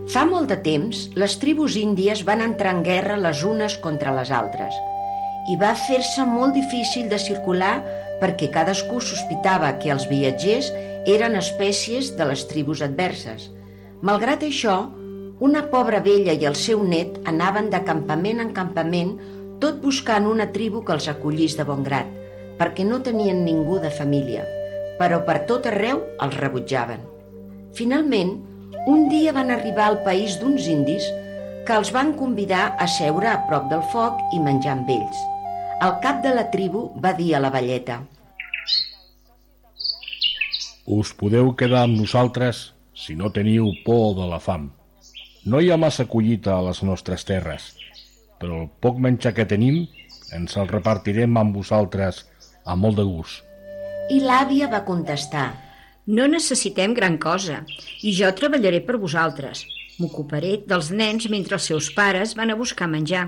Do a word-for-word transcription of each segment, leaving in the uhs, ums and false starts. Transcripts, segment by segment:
Fa molt de temps, les tribus índies van entrar en guerra les unes contra les altres i va fer-se molt difícil de circular perquè cadascú sospitava que els viatgers eren espècies de les tribus adverses. Malgrat això, una pobra vella i el seu net anaven de campament en campament tot buscant una tribu que els acollís de bon grat, perquè no tenien ningú de família, però per tot arreu els rebutjaven. Finalment, un dia van arribar al país d'uns indis que els van convidar a seure a prop del foc i menjar amb ells. El cap de la tribu va dir a la velleta: Us podeu quedar amb nosaltres si no teniu por de la fam. No hi ha massa collita a les nostres terres, però el poc menjar que tenim ens el repartirem amb vosaltres amb molt de gust. I l'àvia va contestar: No necessitem gran cosa, i jo treballaré per vosaltres. M'ocuparé dels nens mentre els seus pares van a buscar menjar.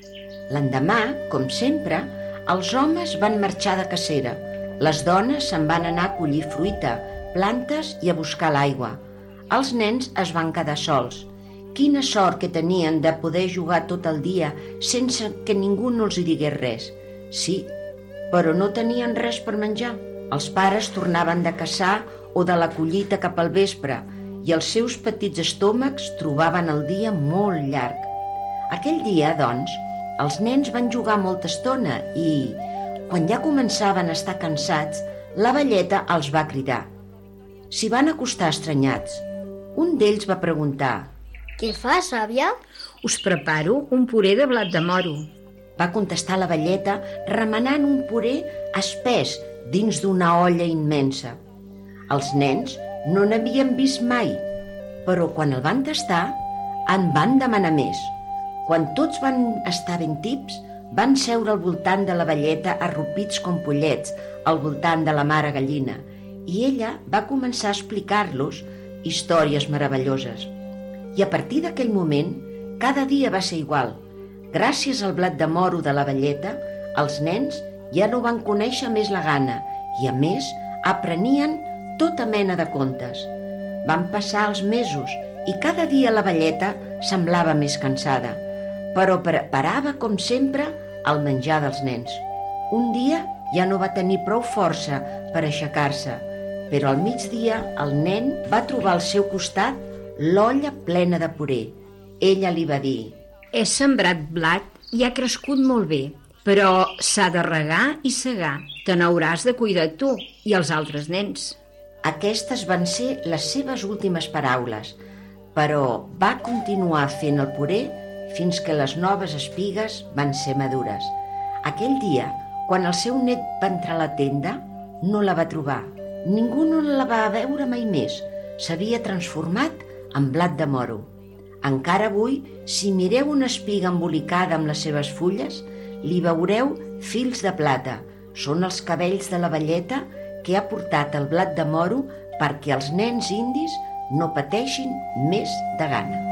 L'endemà, com sempre, els homes van marxar de cacera. Les dones se'n van anar a collir fruita, plantes i a buscar l'aigua. Els nens es van quedar sols. Quina sort que tenien de poder jugar tot el dia sense que ningú no els hi digués res. Sí, però no tenien res per menjar. Els pares tornaven de caçar o de la collita cap al vespre i els seus petits estómacs trobaven el dia molt llarg. Aquell dia, doncs, els nens van jugar molta estona i, quan ja començaven a estar cansats, la velleta els va cridar. S'hi van acostar estranyats. Un d'ells va preguntar: Què fas, àvia? Us preparo un puré de blat de moro. Va contestar la velleta remenant un puré espès dins d'una olla immensa. Els nens no n'havien vist mai, però quan el van tastar, en van demanar més. Quan tots van estar ben tips, van seure al voltant de la velleta arrupits com pollets, al voltant de la mare gallina, i ella va començar a explicar-los històries meravelloses. I a partir d'aquell moment, cada dia va ser igual. Gràcies al blat de moro de la velleta, els nens ja no van conèixer més la gana i, a més, aprenien tota mena de contes. Van passar els mesos i cada dia la velleta semblava més cansada, però preparava, com sempre, el menjar dels nens. Un dia ja no va tenir prou força per aixecar-se, però al migdia el nen va trobar al seu costat l'olla plena de puré. Ella li va dir: He sembrat blat i ha crescut molt bé, però s'ha de regar i segar. Te n'hauràs de cuidar tu i els altres nens. Aquestes van ser les seves últimes paraules, però va continuar fent el puré fins que les noves espigues van ser madures. Aquell dia, quan el seu net va entrar a la tenda, no la va trobar. Ningú no la va veure mai més. S'havia transformat en blat de moro. Encara avui, si mireu una espiga embolicada amb les seves fulles, li veureu fils de plata. Són els cabells de la velleta que ha portat el blat de moro perquè els nens indis no pateixin més de gana.